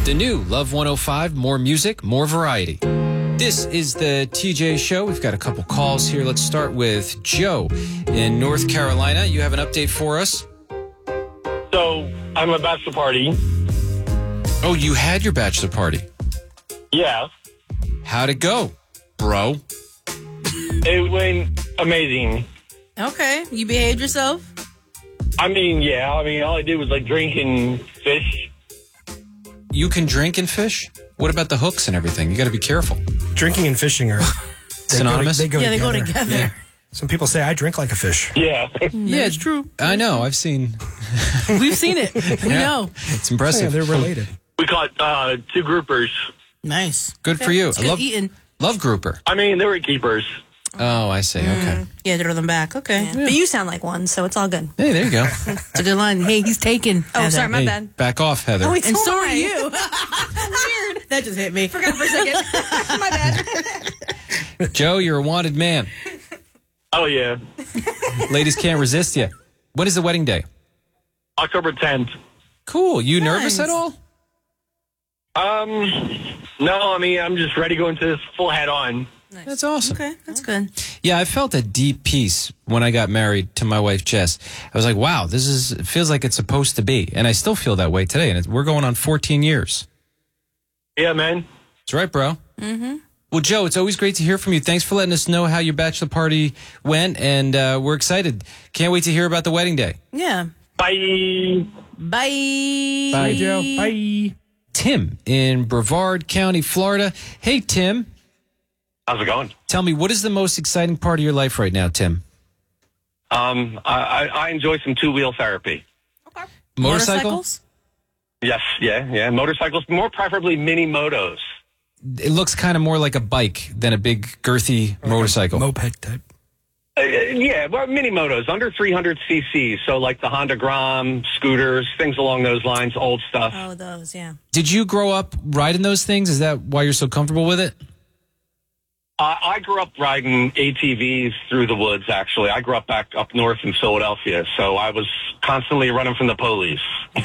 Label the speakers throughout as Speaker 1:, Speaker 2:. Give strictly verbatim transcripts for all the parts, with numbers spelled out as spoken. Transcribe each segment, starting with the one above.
Speaker 1: The new Love one oh five, more music, more variety. This is the T J Show. We've got a couple calls here. Let's start with Joe in North Carolina. You have an update for us?
Speaker 2: So, I'm a bachelor party.
Speaker 1: Oh, you had your bachelor party?
Speaker 2: Yeah.
Speaker 1: How'd it go, bro?
Speaker 2: It went amazing.
Speaker 3: Okay. You behaved yourself?
Speaker 2: I mean, yeah. I mean, all I did was, like, drink and fish.
Speaker 1: You can drink and fish? What about the hooks and everything? You got to be careful.
Speaker 4: Drinking and fishing are
Speaker 1: synonymous.
Speaker 4: They go, they go
Speaker 3: yeah,
Speaker 4: together.
Speaker 3: they go together.
Speaker 4: Yeah. Some people say I drink like a fish.
Speaker 2: Yeah.
Speaker 1: Yeah,
Speaker 3: it's true.
Speaker 1: I know. I've seen.
Speaker 3: We've seen it. We
Speaker 1: Yeah.
Speaker 3: know.
Speaker 1: It's
Speaker 4: Yeah,
Speaker 1: impressive.
Speaker 4: they're related.
Speaker 2: We caught uh, two groupers.
Speaker 3: Nice.
Speaker 1: Good for you.
Speaker 3: It's
Speaker 1: I
Speaker 3: good
Speaker 1: love
Speaker 3: eating.
Speaker 1: love grouper.
Speaker 2: I mean, they were keepers.
Speaker 1: Oh, I see. Okay.
Speaker 3: Yeah, throw them back. Okay.
Speaker 5: But you sound like one, so it's all good.
Speaker 1: Hey, there you go.
Speaker 3: It's a good line. Hey, he's taken.
Speaker 5: Oh,
Speaker 3: Heather.
Speaker 5: sorry, my
Speaker 1: Hey,
Speaker 5: bad.
Speaker 1: back off, Heather.
Speaker 5: Oh, it's
Speaker 3: And so
Speaker 5: so
Speaker 3: are
Speaker 5: you.
Speaker 3: you.
Speaker 5: Weird.
Speaker 3: That just hit me.
Speaker 5: Forgot for a second. my bad.
Speaker 1: Joe, you're a wanted man.
Speaker 2: Oh, yeah.
Speaker 1: Ladies can't resist you. When is the wedding day?
Speaker 2: October tenth.
Speaker 1: Cool. You nervous
Speaker 3: Nice.
Speaker 1: at all?
Speaker 2: Um, no, I mean, I'm just ready to go into this full head on.
Speaker 1: That's awesome.
Speaker 3: Okay, that's good.
Speaker 1: Yeah, I felt a deep peace when I got married to my wife, Jess. I was like, wow, this is it feels like it's supposed to be. And I still feel that way today. And it, we're going on fourteen years.
Speaker 2: Yeah, man.
Speaker 1: That's right, bro. Mm-hmm. Well, Joe, it's always great to hear from you. Thanks for letting us know how your bachelor party went. And uh, we're excited. Can't wait to hear about the wedding day.
Speaker 3: Yeah.
Speaker 2: Bye.
Speaker 3: Bye.
Speaker 1: Bye,
Speaker 4: Joe. Bye.
Speaker 1: Tim in Brevard County, Florida. Hey, Tim.
Speaker 2: How's it going?
Speaker 1: Tell me, what is the most exciting part of your life right now, Tim?
Speaker 2: Um, I, I, I enjoy some two-wheel therapy.
Speaker 1: Motorcycle?
Speaker 3: Motorcycles?
Speaker 2: Yes, yeah, yeah. Motorcycles, more preferably mini motos.
Speaker 1: It looks kind of more like a bike than a big, girthy motorcycle.
Speaker 4: Moped type.
Speaker 2: Uh, yeah, well, mini motos, under three hundred c c. So like the Honda Grom, scooters, things along those lines, old stuff.
Speaker 5: Oh, those, yeah.
Speaker 1: Did you grow up riding those things? Is that why you're so comfortable with it?
Speaker 2: Uh, I grew up riding A T Vs through the woods, actually. I grew up back up north in Philadelphia, so I was constantly running from the police.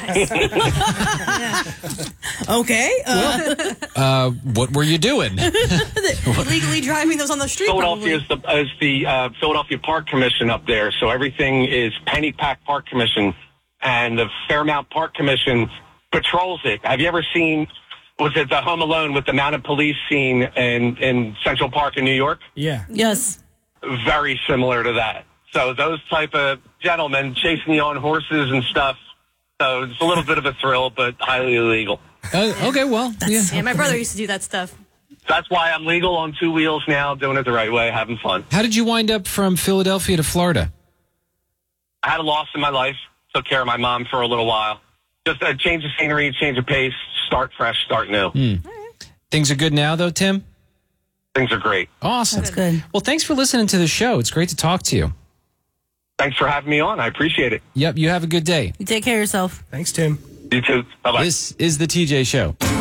Speaker 3: Okay. Uh,
Speaker 1: Uh, what were you doing?
Speaker 5: Illegally driving those on the street.
Speaker 2: Philadelphia is the, is the uh, Philadelphia Park Commission up there, so everything is Pennypack Park Commission, and the Fairmount Park Commission patrols it. Have you ever seen, was it the Home Alone with the mounted police scene in, in Central Park in New York?
Speaker 4: Yeah.
Speaker 3: yes.
Speaker 2: Very similar to that. So those type of gentlemen chasing you on horses and stuff, so it's a little bit of a thrill, but highly illegal.
Speaker 1: Uh, okay, well, yeah.
Speaker 5: Yeah, my brother used to do that stuff.
Speaker 2: That's why I'm legal on two wheels now, doing it the right way, having fun.
Speaker 1: How did you wind up from Philadelphia to Florida?
Speaker 2: I had a loss in my life, took care of my mom for a little while. Just a change of scenery, change of pace, start fresh, start new.
Speaker 1: Mm. Things are good now, though, Tim?
Speaker 2: Things are great.
Speaker 1: Awesome.
Speaker 3: That's good.
Speaker 1: Well, thanks for listening to the show. It's great to talk to you.
Speaker 2: Thanks for having me on. I appreciate it.
Speaker 1: Yep, you have a good day.
Speaker 3: You take care of yourself.
Speaker 4: Thanks, Tim.
Speaker 2: You too. Bye-bye.
Speaker 1: This is the T J Show.